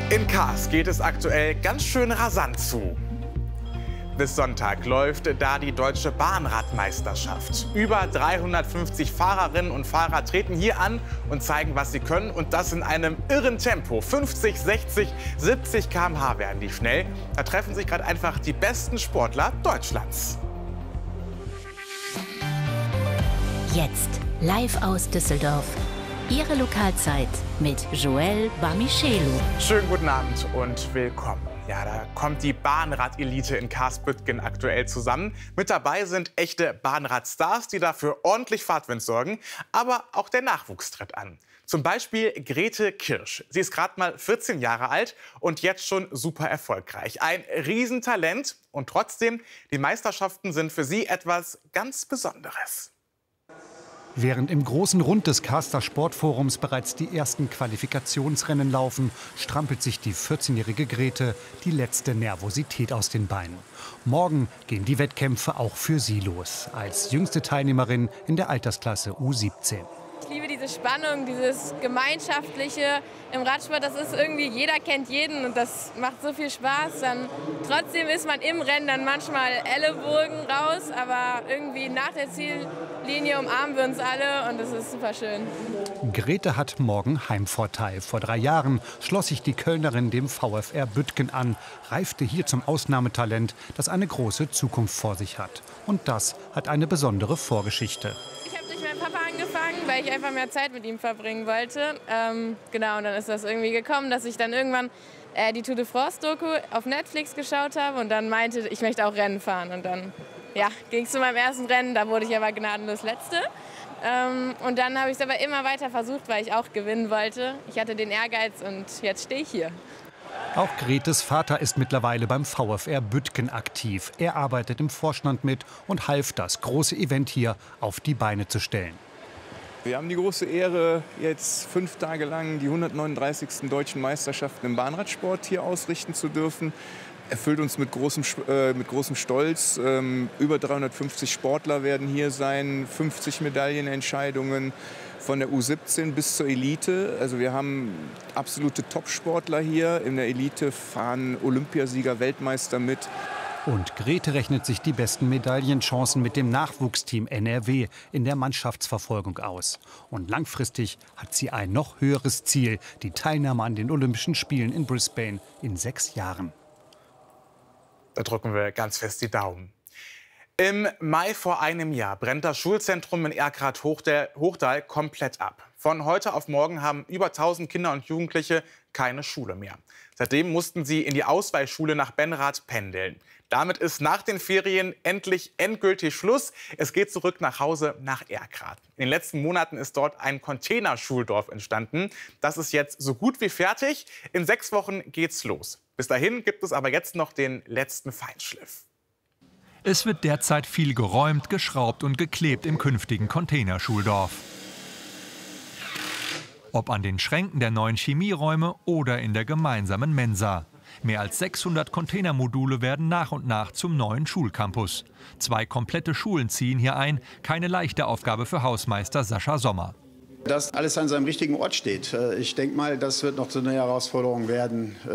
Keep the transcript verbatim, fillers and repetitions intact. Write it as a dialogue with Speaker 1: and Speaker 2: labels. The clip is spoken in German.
Speaker 1: In Kars geht es aktuell ganz schön rasant zu. Bis Sonntag läuft da die deutsche Bahnradmeisterschaft. Über dreihundertfünfzig Fahrerinnen und Fahrer treten hier an und zeigen, was sie können. Und das in einem irren Tempo. fünfzig, sechzig, siebzig Kilometer pro Stunde werden die schnell. Da treffen sich gerade einfach die besten Sportler Deutschlands.
Speaker 2: Jetzt live aus Düsseldorf. Ihre Lokalzeit mit Joel Bamichelu.
Speaker 1: Schönen guten Abend und willkommen. Ja, da kommt die Bahnrad-Elite in Kars-Büttgen aktuell zusammen. Mit dabei sind echte Bahnradstars, die dafür ordentlich Fahrtwind sorgen. Aber auch der Nachwuchs tritt an. Zum Beispiel Grete Kirsch. Sie ist gerade mal vierzehn Jahre alt und jetzt schon super erfolgreich. Ein Riesentalent und trotzdem, die Meisterschaften sind für sie etwas ganz Besonderes.
Speaker 3: Während im großen Rund des Karster Sportforums bereits die ersten Qualifikationsrennen laufen, strampelt sich die vierzehnjährige Grete die letzte Nervosität aus den Beinen. Morgen gehen die Wettkämpfe auch für sie los, als jüngste Teilnehmerin in der Altersklasse U siebzehn.
Speaker 4: Ich liebe diese Spannung, dieses Gemeinschaftliche im Radsport. Das ist irgendwie, jeder kennt jeden und das macht so viel Spaß. Dann, trotzdem ist man im Rennen dann manchmal Ellenbogen raus, aber irgendwie nach der Ziellinie umarmen wir uns alle und das ist super schön.
Speaker 3: Grete hat morgen Heimvorteil. Vor drei Jahren schloss sich die Kölnerin dem VfR Büttgen an, reifte hier zum Ausnahmetalent, das eine große Zukunft vor sich hat. Und das hat eine besondere Vorgeschichte.
Speaker 4: Ich habe durch meinen Papa angefangen, weil ich einfach mehr Zeit mit ihm verbringen wollte. Ähm, genau, und dann ist das irgendwie gekommen, dass ich dann irgendwann äh, die Tour de France-Doku auf Netflix geschaut habe und dann meinte, ich möchte auch Rennen fahren. Und dann ja, ging es zu meinem ersten Rennen, da wurde ich aber gnadenlos Letzte. Ähm, und dann habe ich es aber immer weiter versucht, weil ich auch gewinnen wollte. Ich hatte den Ehrgeiz und jetzt stehe ich hier.
Speaker 3: Auch Gretes Vater ist mittlerweile beim VfR Büttgen aktiv. Er arbeitet im Vorstand mit und half, das große Event hier auf die Beine zu stellen.
Speaker 5: Wir haben die große Ehre, jetzt fünf Tage lang die hundertneununddreißigsten deutschen Meisterschaften im Bahnradsport hier ausrichten zu dürfen. Erfüllt uns mit großem, äh, mit großem Stolz. Ähm, über dreihundertfünfzig Sportler werden hier sein, fünfzig Medaillenentscheidungen von der U siebzehn bis zur Elite. Also wir haben absolute Top-Sportler hier. In der Elite fahren Olympiasieger, Weltmeister mit.
Speaker 3: Und Grete rechnet sich die besten Medaillenchancen mit dem Nachwuchsteam N R W in der Mannschaftsverfolgung aus. Und langfristig hat sie ein noch höheres Ziel, die Teilnahme an den Olympischen Spielen in Brisbane in sechs Jahren.
Speaker 1: Da drücken wir ganz fest die Daumen. Im Mai vor einem Jahr brennt das Schulzentrum in Erkrath-Hochdahl komplett ab. Von heute auf morgen haben über tausend Kinder und Jugendliche keine Schule mehr. Seitdem mussten sie in die Ausweichschule nach Benrath pendeln. Damit ist nach den Ferien endlich endgültig Schluss. Es geht zurück nach Hause nach Erkrath. In den letzten Monaten ist dort ein Containerschuldorf entstanden. Das ist jetzt so gut wie fertig. In sechs Wochen geht's los. Bis dahin gibt es aber jetzt noch den letzten Feinschliff.
Speaker 6: Es wird derzeit viel geräumt, geschraubt und geklebt im künftigen Containerschuldorf. Ob an den Schränken der neuen Chemieräume oder in der gemeinsamen Mensa. Mehr als sechshundert Containermodule werden nach und nach zum neuen Schulcampus. Zwei komplette Schulen ziehen hier ein. Keine leichte Aufgabe für Hausmeister Sascha Sommer.
Speaker 7: Dass alles an seinem richtigen Ort steht. Ich denke mal, das wird noch so eine Herausforderung werden.